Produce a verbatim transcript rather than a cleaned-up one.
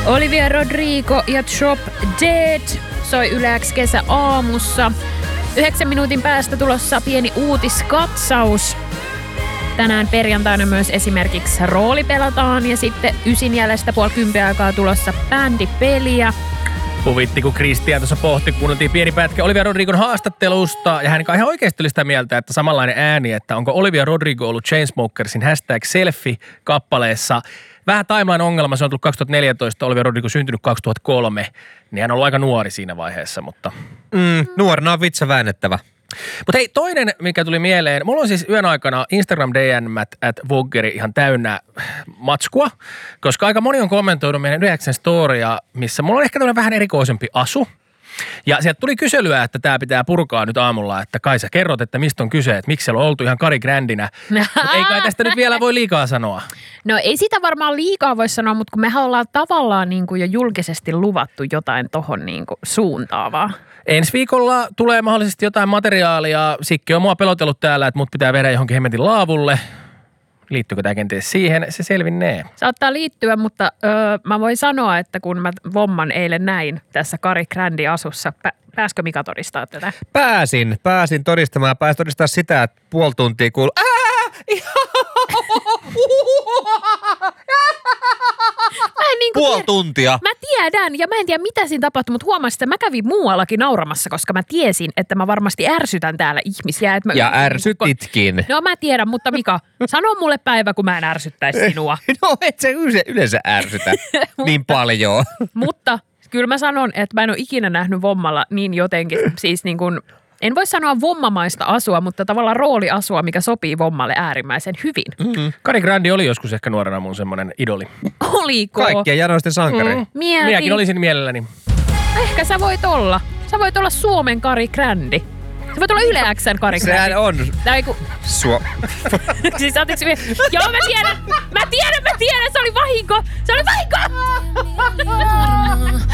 Olivia Rodrigo ja Drop Dead soi Yle X kesä aamussa. Yhdeksän minuutin päästä tulossa pieni uutiskatsaus. Tänään perjantaina myös esimerkiksi rooli pelataan ja sitten ysin jäljestä puoli kymppiä aikaa tulossa bändipeliä. Huvitti, kun Kristian tuossa pohti, kuunneltiin pieni pätkä Olivia Rodrigon haastattelusta ja hän ihan oikeasti oli sitä mieltä, että samanlainen ääni, että onko Olivia Rodrigo ollut Chainsmokersin hashtag selfie-kappaleessa. Vähän timeline ongelma, se on tullut kaksituhattaneljätoista, Olivia Rodrigo syntynyt kaksituhattakolme, niin hän on ollut aika nuori siinä vaiheessa, mutta... Mm, nuorena on vitsa väännettävä. Mutta hei, toinen, mikä tuli mieleen, mulla on siis yön aikana Instagram D M at Voggeri ihan täynnä matskua, koska aika moni on kommentoinut meidän yhdeksän storya, missä mulla on ehkä tämmöinen vähän erikoisempi asu. Ja sieltä tuli kyselyä, että tämä pitää purkaa nyt aamulla, että kai sä kerrot, että mistä on kyse, että miksi siellä on oltu ihan Kari Grändinä. Mutta ei kai tästä nyt vielä voi liikaa sanoa. No ei sitä varmaan liikaa voi sanoa, mutta kun mehän ollaan tavallaan niin kuin jo julkisesti luvattu jotain tohon niin kuin suuntaavaa. Ensi viikolla tulee mahdollisesti jotain materiaalia. Sikki on mua pelotellut täällä, että mut pitää viedä johonkin hemmetin laavulle. Liittyykö tämä kenties siihen? Se selvinnee. Saattaa liittyä, mutta öö, mä voin sanoa, että kun mä Vomman eilen näin tässä Kari Grändin asussa, pä- pääskö Mika todistaa tätä? Pääsin, pääsin todistamaan. Pääsin todistamaan sitä, että puoli tuntia kuuluu. Niin Puoli tiedä, tuntia. Mä tiedän, ja mä en tiedä mitä siinä tapahtui, mutta huomasin, että mä kävin muuallakin nauramassa, koska mä tiesin, että mä varmasti ärsytän täällä ihmisiä. Että mä, ja ärsytitkin. No mä tiedän, mutta Mika, sano mulle päivä, kun mä en ärsyttäisi sinua. No et sä yleensä ärsytä niin paljon. Mutta kyllä mä sanon, että mä en ole ikinä nähnyt Vommalla niin jotenkin, siis niin kuin... En voi sanoa vommamaista asua, mutta tavallaan rooliasua, mikä sopii Vommalle äärimmäisen hyvin. Mm-hmm. Kari Grandi oli joskus ehkä nuorena mun semmoinen idoli. Oliko? Kaikkien janoisten sankari. Mm. Mietin. Minäkin olisin mielelläni. Ehkä sä voit olla. Sä voit olla Suomen Kari Grandi. Sä voit olla Yle X:n Kari Grandi. Sehän on. Tai ku... Suo... siis anteeksi. Joo, mä tiedän. Mä